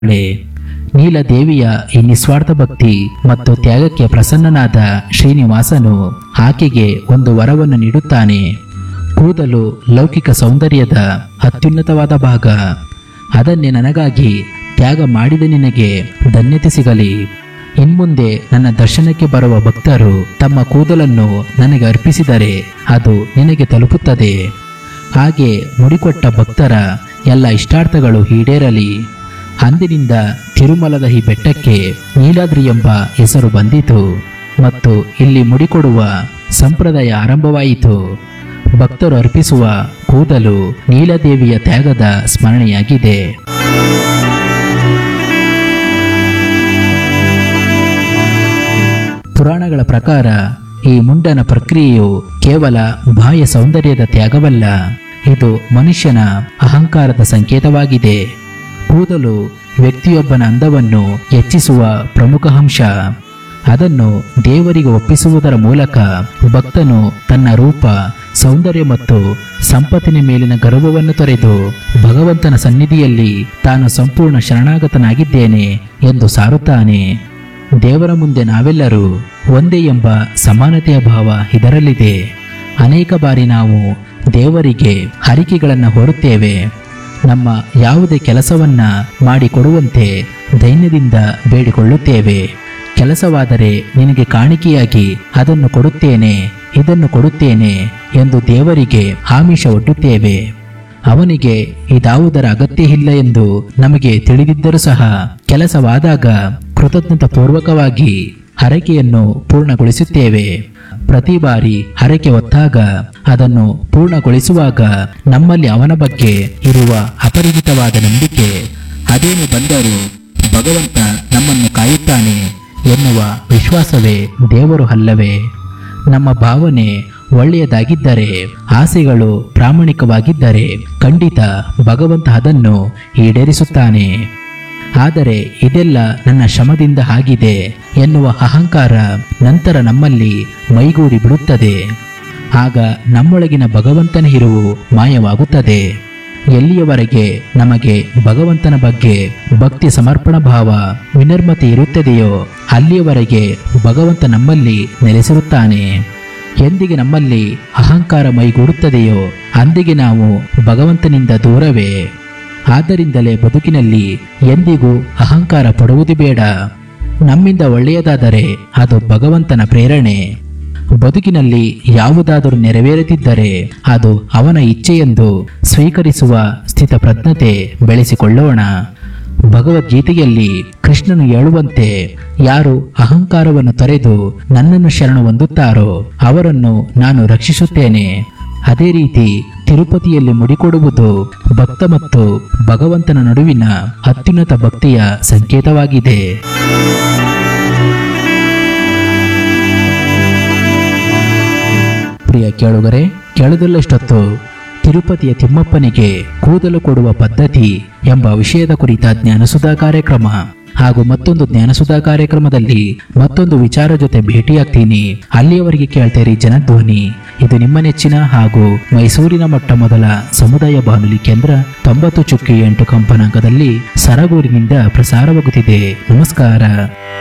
ನೀಡುತ್ತಾಳೆ. ನೀಲದೇವಿಯ ಈ ನಿಸ್ವಾರ್ಥ ಭಕ್ತಿ ಮತ್ತು ತ್ಯಾಗಕ್ಕೆ ಪ್ರಸನ್ನನಾದ ಶ್ರೀನಿವಾಸನು ಆಕೆಗೆ ಒಂದು ವರವನ್ನು ನೀಡುತ್ತಾನೆ. ಕೂದಲು ಲೌಕಿಕ ಸೌಂದರ್ಯದ ಅತ್ಯುನ್ನತವಾದ ಭಾಗ. ಅದನ್ನೇ ನನಗಾಗಿ ತ್ಯಾಗ ಮಾಡಿದ ನಿನಗೆ ಧನ್ಯತೆ ಸಿಗಲಿ. ಇನ್ಮುಂದೆ ನನ್ನ ದರ್ಶನಕ್ಕೆ ಬರುವ ಭಕ್ತರು ತಮ್ಮ ಕೂದಲನ್ನು ನನಗೆ ಅರ್ಪಿಸಿದರೆ ಅದು ನಿನಗೆ ತಲುಪುತ್ತದೆ. ಹಾಗೆ ಮುಡಿಕೊಟ್ಟ ಭಕ್ತರ ಎಲ್ಲ ಇಷ್ಟಾರ್ಥಗಳು ಈಡೇರಲಿ. ಅಂದಿನಿಂದ ತಿರುಮಲದ ಈ ಬೆಟ್ಟಕ್ಕೆ ನೀಲಾದ್ರಿ ಎಂಬ ಹೆಸರು ಬಂದಿತು ಮತ್ತು ಇಲ್ಲಿ ಮುಡಿಕೊಡುವ ಸಂಪ್ರದಾಯ ಆರಂಭವಾಯಿತು. ಭಕ್ತರು ಅರ್ಪಿಸುವ ಕೂದಲು ನೀಲದೇವಿಯ ತ್ಯಾಗದ ಸ್ಮರಣೆಯಾಗಿದೆ. ಪುರಾಣಗಳ ಪ್ರಕಾರ ಈ ಮುಂಡನ ಪ್ರಕ್ರಿಯೆಯು ಕೇವಲ ಬಾಹ್ಯ ಸೌಂದರ್ಯದ ತ್ಯಾಗವಲ್ಲ, ಇದು ಮನುಷ್ಯನ ಅಹಂಕಾರದ ಸಂಕೇತವಾಗಿದೆ. ಕೂದಲು ವ್ಯಕ್ತಿಯೊಬ್ಬನ ಅಂದವನ್ನು ಹೆಚ್ಚಿಸುವ ಪ್ರಮುಖ ಅಂಶ. ಅದನ್ನು ದೇವರಿಗೆ ಒಪ್ಪಿಸುವುದರ ಮೂಲಕ ಭಕ್ತನು ತನ್ನ ರೂಪ, ಸೌಂದರ್ಯ ಮತ್ತು ಸಂಪತ್ತಿನ ಮೇಲಿನ ಗರ್ವವನ್ನು ತೊರೆದು ಭಗವಂತನ ಸನ್ನಿಧಿಯಲ್ಲಿ ತಾನು ಸಂಪೂರ್ಣ ಶರಣಾಗತನಾಗಿದ್ದೇನೆ ಎಂದು ಸಾರುತ್ತಾನೆ. ದೇವರ ಮುಂದೆ ನಾವೆಲ್ಲರೂ ಒಂದೇ ಎಂಬ ಸಮಾನತೆಯ ಭಾವ ಇದರಲ್ಲಿದೆ. ಅನೇಕ ಬಾರಿ ನಾವು ದೇವರಿಗೆ ಹರಿಕೆಗಳನ್ನು ಹೊರುತ್ತೇವೆ. ನಮ್ಮ ಯಾವುದೇ ಕೆಲಸವನ್ನ ಮಾಡಿಕೊಡುವಂತೆ ದೈನ್ಯದಿಂದ ಬೇಡಿಕೊಳ್ಳುತ್ತೇವೆ. ಕೆಲಸವಾದರೆ ನಿನಗೆ ಕಾಣಿಕೆಯಾಗಿ ಅದನ್ನು ಕೊಡುತ್ತೇನೆ, ಇದನ್ನು ಕೊಡುತ್ತೇನೆ ಎಂದು ದೇವರಿಗೆ ಆಮಿಷ ಒಡ್ಡುತ್ತೇವೆ. ಅವನಿಗೆ ಇದಾವುದರ ಅಗತ್ಯ ಇಲ್ಲ ಎಂದು ನಮಗೆ ತಿಳಿದಿದ್ದರೂ ಸಹ ಕೆಲಸವಾದಾಗ ಕೃತಜ್ಞತಾ ಪೂರ್ವಕವಾಗಿ ಹರಕೆಯನ್ನು ಪೂರ್ಣಗೊಳಿಸುತ್ತೇವೆ. ಪ್ರತಿ ಬಾರಿ ಹರಕೆ ಹೊತ್ತಾಗ ಅದನ್ನು ಪೂರ್ಣಗೊಳಿಸುವಾಗ ನಮ್ಮಲ್ಲಿ ಅವನ ಬಗ್ಗೆ ಇರುವ ಅಪರಿಮಿತವಾದ ನಂಬಿಕೆ, ಅದೇನು ಬಂದರೂ ಭಗವಂತ ನಮ್ಮನ್ನು ಕಾಯುತ್ತಾನೆ ಎನ್ನುವ ವಿಶ್ವಾಸವೇ ದೇವರು ಅಲ್ಲವೇ? ನಮ್ಮ ಭಾವನೆ ಒಳ್ಳೆಯದಾಗಿದ್ದರೆ, ಆಸೆಗಳು ಪ್ರಾಮಾಣಿಕವಾಗಿದ್ದರೆ ಖಂಡಿತ ಭಗವಂತ ಅದನ್ನು ಈಡೇರಿಸುತ್ತಾನೆ. ಆದರೆ ಇದೆಲ್ಲ ನನ್ನ ಶ್ರಮದಿಂದ ಆಗಿದೆ ಎನ್ನುವ ಅಹಂಕಾರ ನಂತರ ನಮ್ಮಲ್ಲಿ ಮೈಗೂಡಿ ಬಿಡುತ್ತದೆ. ಆಗ ನಮ್ಮೊಳಗಿನ ಭಗವಂತನ ಇರುವು ಮಾಯವಾಗುತ್ತದೆ. ಎಲ್ಲಿಯವರೆಗೆ ನಮಗೆ ಭಗವಂತನ ಬಗ್ಗೆ ಭಕ್ತಿ, ಸಮರ್ಪಣಾ ಭಾವ, ವಿನಮ್ರತೆ ಇರುತ್ತದೆಯೋ ಅಲ್ಲಿಯವರೆಗೆ ಭಗವಂತ ನಮ್ಮಲ್ಲಿ ನೆಲೆಸಿರುತ್ತಾನೆ. ಎಂದಿಗೆ ನಮ್ಮಲ್ಲಿ ಅಹಂಕಾರ ಮೈಗೂಡುತ್ತದೆಯೋ ಅಂದಿಗೆ ನಾವು ಭಗವಂತನಿಂದ ದೂರವೇ. ಆದ್ದರಿಂದಲೇ ಬದುಕಿನಲ್ಲಿ ಎಂದಿಗೂ ಅಹಂಕಾರ ಪಡುವುದು ಬೇಡ. ನಮ್ಮಿಂದ ಒಳ್ಳೆಯದಾದರೆ ಅದು ಭಗವಂತನ ಪ್ರೇರಣೆ. ಬದುಕಿನಲ್ಲಿ ಯಾವುದಾದರೂ ನೆರವೇರುತ್ತಿದ್ದರೆ ಅದು ಅವನ ಇಚ್ಛೆಯೆಂದು ಸ್ವೀಕರಿಸುವ ಸ್ಥಿತಪ್ರಜ್ಞತೆ ಬೆಳೆಸಿಕೊಳ್ಳೋಣ. ಭಗವದ್ಗೀತೆಯಲ್ಲಿ ಕೃಷ್ಣನು ಹೇಳುವಂತೆ, ಯಾರು ಅಹಂಕಾರವನ್ನು ತೊರೆದು ನನ್ನನ್ನು ಶರಣು ಹೊಂದುತ್ತಾರೋ ಅವರನ್ನು ನಾನು ರಕ್ಷಿಸುತ್ತೇನೆ. ಅದೇ ರೀತಿ ತಿರುಪತಿಯಲ್ಲಿ ಮುಡಿಕೊಡುವುದು ಭಕ್ತ ಮತ್ತು ಭಗವಂತನ ನಡುವಿನ ಅತ್ಯುನ್ನತ ಭಕ್ತಿಯ ಸಂಕೇತವಾಗಿದೆ. ಪ್ರಿಯ ಕೇಳುಗರೆ, ಕೇಳದಲ್ಲಷ್ಟೊತ್ತು ತಿರುಪತಿಯ ತಿಮ್ಮಪ್ಪನಿಗೆ ಕೂದಲು ಕೊಡುವ ಪದ್ಧತಿ ಎಂಬ ವಿಷಯದ ಕುರಿತ ಜ್ಞಾನಸುಧಾ ಕಾರ್ಯಕ್ರಮ ಹಾಗೂ ಮತ್ತೊಂದು ಜ್ಞಾನಸುಧಾ ಕಾರ್ಯಕ್ರಮದಲ್ಲಿ ಮತ್ತೊಂದು ವಿಚಾರ ಜೊತೆ ಭೇಟಿಯಾಗ್ತೀನಿ. ಅಲ್ಲಿಯವರೆಗೆ ಕೇಳ್ತೇರಿ ಜನಧ್ವನಿ. ಇದು ನಿಮ್ಮ ನೆಚ್ಚಿನ ಹಾಗೂ ಮೈಸೂರಿನ ಮೊಟ್ಟ ಮೊದಲ ಸಮುದಾಯ ಬಾನುಲಿ ಕೇಂದ್ರ 90.8 ಕಂಪನಾಂಕದಲ್ಲಿ ಸರಗೂರಿನಿಂದ ಪ್ರಸಾರವಾಗುತ್ತಿದೆ. ನಮಸ್ಕಾರ.